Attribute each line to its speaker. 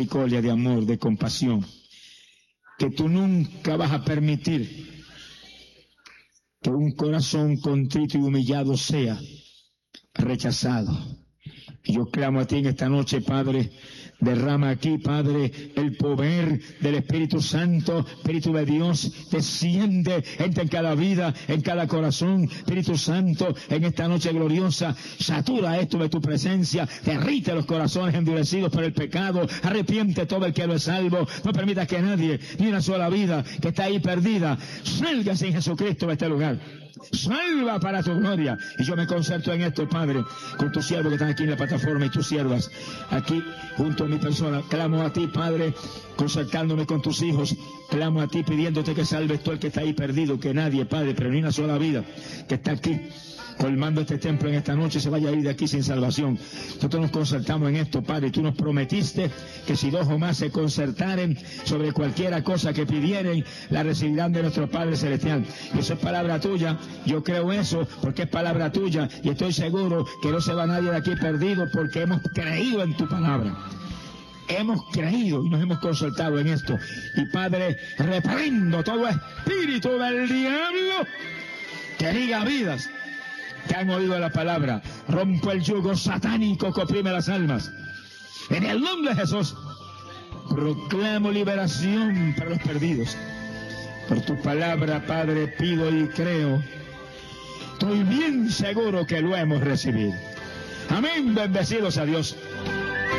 Speaker 1: misericordia, de amor, de compasión, que tú nunca vas a permitir que un corazón contrito y humillado sea rechazado. Y yo clamo a ti en esta noche, Padre, derrama aquí, Padre, el poder del Espíritu Santo. Espíritu de Dios, desciende, entra en cada vida, en cada corazón. Espíritu Santo, en esta noche gloriosa, satura esto de tu presencia, derrite los corazones endurecidos por el pecado, arrepiente todo el que lo es salvo. No permitas que nadie, ni una sola vida que está ahí perdida, salga sin Jesucristo de este lugar. Salva para tu gloria. Y yo me concerto en esto, Padre, con tus siervos que están aquí en la plataforma y tus siervas aquí junto a mi persona. Clamo a ti, Padre, concertándome con tus hijos. Clamo a ti pidiéndote que salves todo el que está ahí perdido, que nadie, Padre, pero ni una sola vida que está aquí colmando este templo en esta noche se vaya a ir de aquí sin salvación. Nosotros nos concertamos en esto, Padre, y tú nos prometiste que si dos o más se concertaren sobre cualquiera cosa que pidieren, la recibirán de nuestro Padre Celestial. Y eso es palabra tuya, yo creo eso porque es palabra tuya, y estoy seguro que no se va nadie de aquí perdido porque hemos creído en tu palabra. Hemos creído y nos hemos consultado en esto. Y Padre, reprendo todo espíritu del diablo que diga vidas que han oído la palabra. Rompo el yugo satánico que oprime las almas. En el nombre de Jesús, proclamo liberación para los perdidos. Por tu palabra, Padre, pido y creo. Estoy bien seguro que lo hemos recibido. Amén, bendecidos a Dios.